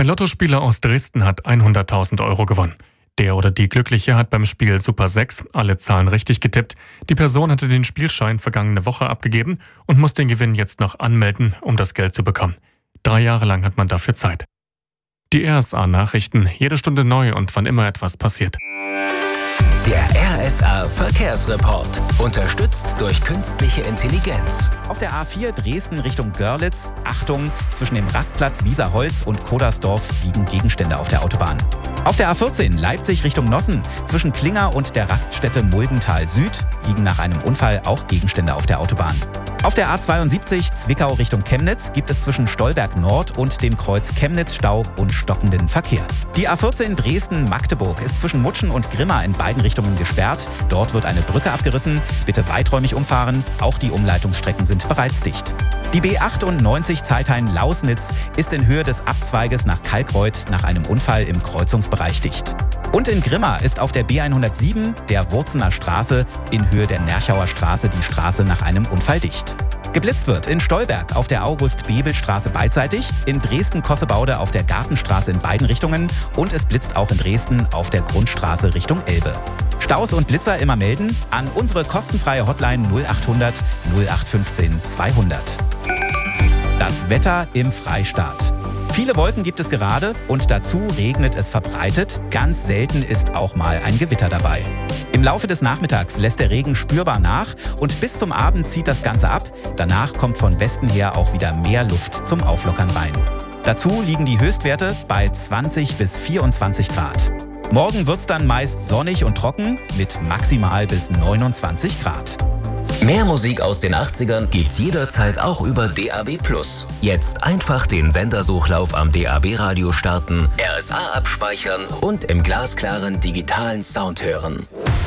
Ein Lottospieler aus Dresden hat 100.000 Euro gewonnen. Der oder die Glückliche hat beim Spiel Super 6 alle Zahlen richtig getippt. Die Person hatte den Spielschein vergangene Woche abgegeben und muss den Gewinn jetzt noch anmelden, um das Geld zu bekommen. 3 Jahre lang hat man dafür Zeit. Die RSA-Nachrichten, jede Stunde neu und wann immer etwas passiert. Der RSA-Verkehrsreport, unterstützt durch künstliche Intelligenz. Auf der A4 Dresden Richtung Görlitz, Achtung, zwischen dem Rastplatz Wieserholz und Kodersdorf liegen Gegenstände auf der Autobahn. Auf der A14 Leipzig Richtung Nossen, zwischen Klinger und der Raststätte Muldental Süd liegen nach einem Unfall auch Gegenstände auf der Autobahn. Auf der A72 Zwickau Richtung Chemnitz gibt es zwischen Stolberg Nord und dem Kreuz Chemnitz Stau und stockenden Verkehr. Die A14 Dresden-Magdeburg ist zwischen Mutschen und Grimma in beiden Richtungen gesperrt. Dort wird eine Brücke abgerissen. Bitte weiträumig umfahren. Auch die Umleitungsstrecken sind bereits dicht. Die B98 Zeithain-Lausnitz ist in Höhe des Abzweiges nach Kalkreuth nach einem Unfall im Kreuzungsbereich dicht. Und in Grimma ist auf der B107, der Wurzener Straße, in Höhe der Nerchauer Straße die Straße nach einem Unfall dicht. Geblitzt wird in Stolberg auf der August-Bebel-Straße beidseitig, in Dresden-Kossebaude auf der Gartenstraße in beiden Richtungen und es blitzt auch in Dresden auf der Grundstraße Richtung Elbe. Staus und Blitzer immer melden an unsere kostenfreie Hotline 0800 0815 200. Das Wetter im Freistaat. Viele Wolken gibt es gerade und dazu regnet es verbreitet. Ganz selten ist auch mal ein Gewitter dabei. Im Laufe des Nachmittags lässt der Regen spürbar nach und bis zum Abend zieht das Ganze ab. Danach kommt von Westen her auch wieder mehr Luft zum Auflockern rein. Dazu liegen die Höchstwerte bei 20 bis 24 Grad. Morgen wird's dann meist sonnig und trocken mit maximal bis 29 Grad. Mehr Musik aus den 80ern gibt's jederzeit auch über DAB+. Jetzt einfach den Sendersuchlauf am DAB-Radio starten, RSA abspeichern und im glasklaren digitalen Sound hören.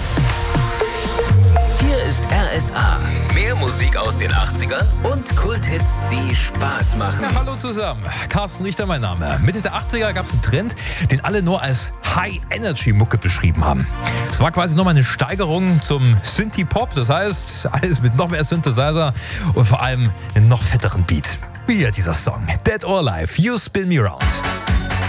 Hier ist RSA. Mehr Musik aus den 80ern und Kulthits, die Spaß machen. Ja, hallo zusammen, Carsten Richter mein Name. Mitte der 80er gab es einen Trend, den alle nur als High-Energy-Mucke beschrieben haben. Es war quasi nochmal eine Steigerung zum Synthie-Pop, das heißt, alles mit noch mehr Synthesizer und vor allem einen noch fetteren Beat. Wie hier dieser Song, Dead or Alive, You Spin Me Round.